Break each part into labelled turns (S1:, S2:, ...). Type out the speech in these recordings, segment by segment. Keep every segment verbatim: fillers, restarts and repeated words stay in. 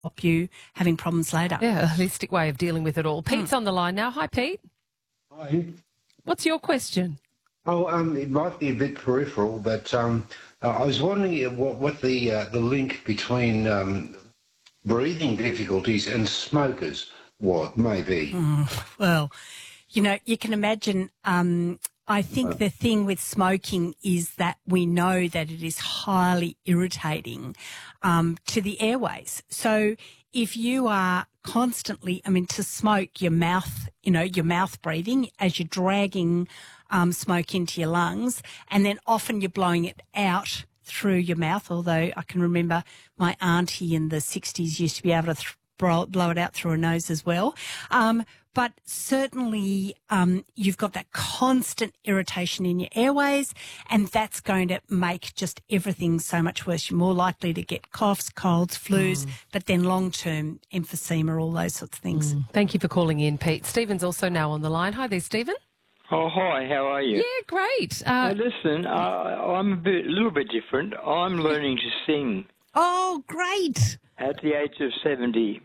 S1: stop you having problems later.
S2: Yeah, a holistic way of dealing with it all. Pete's mm. on the line now. Hi, Pete.
S3: Hi.
S2: What's your question?
S3: Oh, um, it might be a bit peripheral, but um, uh, I was wondering what, what the uh, the link between um, breathing difficulties and smokers what may be.
S1: Mm, well, you know, you can imagine. Um, I think the thing with smoking is that we know that it is highly irritating um, to the airways. So if you are constantly, I mean, to smoke, your mouth, you know, your mouth breathing as you're dragging um, smoke into your lungs, and then often you're blowing it out through your mouth, although I can remember my auntie in the sixties used to be able to th- blow, blow it out through her nose as well. Um, But certainly um, you've got that constant irritation in your airways, and that's going to make just everything so much worse. You're more likely to get coughs, colds, flus, mm. but then long-term emphysema, all those sorts of things.
S2: Mm. Thank you for calling in, Pete. Stephen's also now on the line. Hi there, Stephen.
S4: Oh, hi. How are you?
S2: Yeah, great. Uh,
S4: now, listen, uh, I'm a, bit, a little bit different. I'm learning to sing.
S1: Oh, great.
S4: At the age of seventy.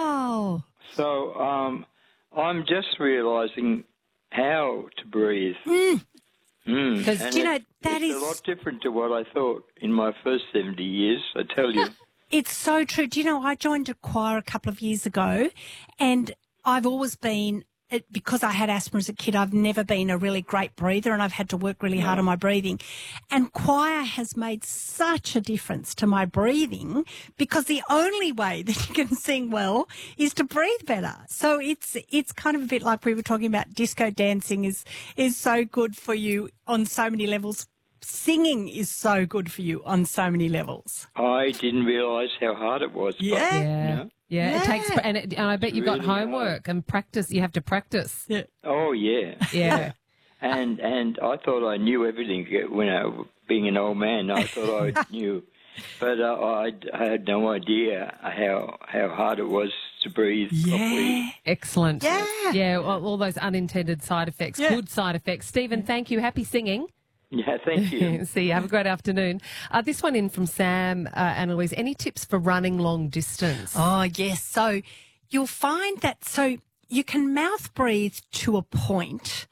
S1: Oh.
S4: So, um... I'm just realising how to breathe.
S1: Mm.
S4: Mm.
S1: Because, do you know, that
S4: it's
S1: is...
S4: a lot different to what I thought in my first seventy years, I tell you.
S1: It's so true. Do you know, I joined a choir a couple of years ago, and I've always been, because I had asthma as a kid, I've never been a really great breather, and I've had to work really hard on my breathing. And choir has made such a difference to my breathing, because the only way that you can sing well is to breathe better. So it's it's kind of a bit like we were talking about disco dancing is is so good for you on so many levels. Singing is so good for you on so many levels.
S4: I didn't realise how hard it was.
S1: Yeah.
S4: But,
S2: yeah.
S4: You know.
S2: Yeah,
S1: yeah,
S2: it takes, and, it, and I bet you've
S4: really
S2: got homework
S4: hard.
S2: and practice. You have to practice.
S1: Yeah.
S4: Oh, yeah.
S2: Yeah.
S4: and and I thought I knew everything when I, being an old man, I thought I knew. But uh, I, I had no idea how how hard it was to breathe
S1: yeah.
S4: properly.
S2: Excellent.
S1: Yeah.
S2: Yeah, all, all those unintended side effects,
S1: yeah.
S2: good side effects. Stephen, thank you. Happy singing.
S4: Yeah, thank you.
S2: See you. Have a great afternoon. Uh, this one in from Sam, uh, Annalise. Any tips for running long distance?
S1: Oh, yes. So you'll find that, so you can mouth breathe to a point,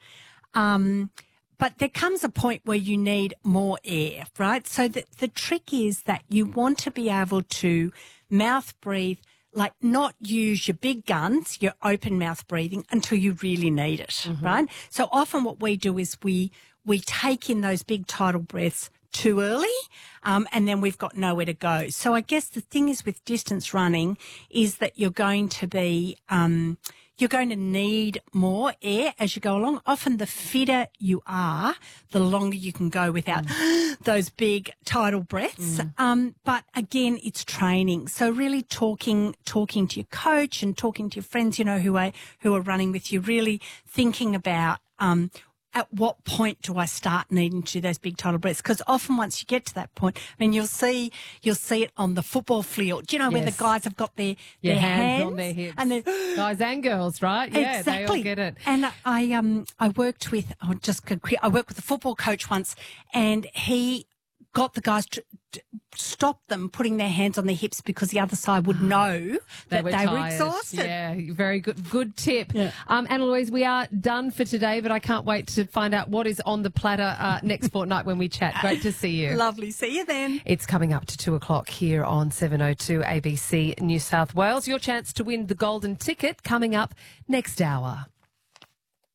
S1: um, but there comes a point where you need more air, right? So the, the trick is that you want to be able to mouth breathe, like not use your big guns, your open mouth breathing until you really need it, mm-hmm. right? So often what we do is we we take in those big tidal breaths too early, um, and then we've got nowhere to go. So I guess the thing is with distance running is that you're going to be, um, you're going to need more air as you go along. Often the fitter you are, the longer you can go without mm. those big tidal breaths. Mm. Um, but again, it's training. So really talking, talking to your coach and talking to your friends, you know, who are, who are running with you, really thinking about, um, at what point do I start needing to do those big tidal breaths? Because often once you get to that point, I mean, you'll see you'll see it on the football field. Do you know
S2: yes.
S1: where the guys have got their,
S2: yeah,
S1: their
S2: hands,
S1: hands
S2: on their hips?
S1: and
S2: guys and girls, right? Yeah,
S1: exactly.
S2: they all get it.
S1: And I um I worked with oh, just quick, I worked with a football coach once, and he got the guys to, to stop them putting their hands on their hips because the other side would know
S2: they
S1: that
S2: were
S1: they
S2: tired.
S1: were exhausted.
S2: Yeah, very good. Good tip.
S1: Yeah.
S2: Um, Anna-Louise, we are done for today, but I can't wait to find out what is on the platter uh, next fortnight when we chat. Great to see you.
S1: Lovely. See you then.
S2: It's coming up to two o'clock here on seven oh two A B C New South Wales. Your chance to win the golden ticket coming up next hour.